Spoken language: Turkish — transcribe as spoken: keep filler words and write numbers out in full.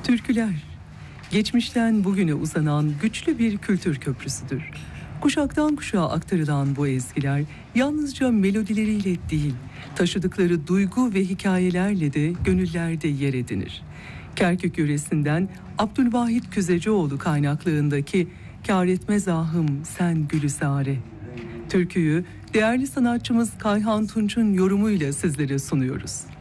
Türküler, geçmişten bugüne uzanan güçlü bir kültür köprüsüdür. Kuşaktan kuşağa aktarılan bu ezgiler yalnızca melodileriyle değil, taşıdıkları duygu ve hikayelerle de gönüllerde yer edinir. Kerkük yöresinden Abdülvahit Küzecioğlu kaynaklığındaki "Kâr etmez ahım sen gülüzare" türküyü değerli sanatçımız Kayhan Tunç'un yorumuyla sizlere sunuyoruz.